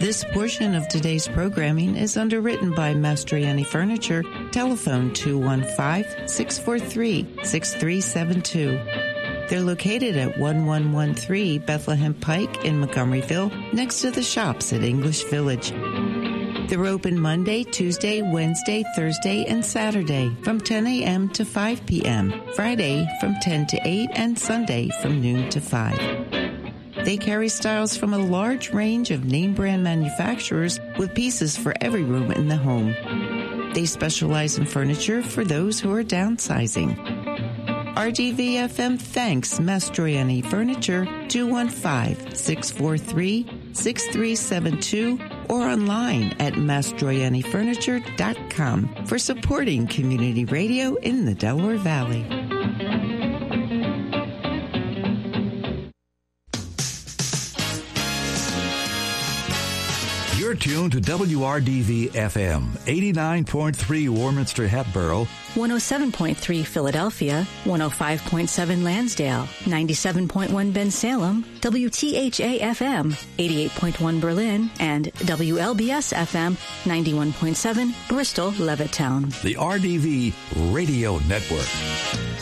This portion of today's programming is underwritten by Mastroianni Furniture. Telephone 215-643-6372. They're located at 1113 Bethlehem Pike in Montgomeryville, next to the shops at English Village. They're open Monday, Tuesday, Wednesday, Thursday, and Saturday from 10 a.m. to 5 p.m., Friday from 10 to 8, and Sunday from noon to 5. They carry styles from a large range of name-brand manufacturers with pieces for every room in the home. They specialize in furniture for those who are downsizing. RDVFM thanks Mastroianni Furniture, 215-643-6372, or online at mastroiannifurniture.com for supporting community radio in the Delaware Valley. You're tuned to WRDV-FM, 89.3 Warminster Hatboro, 107.3 Philadelphia, 105.7 Lansdale, 97.1 Bensalem, WTHA-FM, 88.1 Berlin, and WLBS-FM, 91.7 Bristol, Levittown. the RDV Radio Network.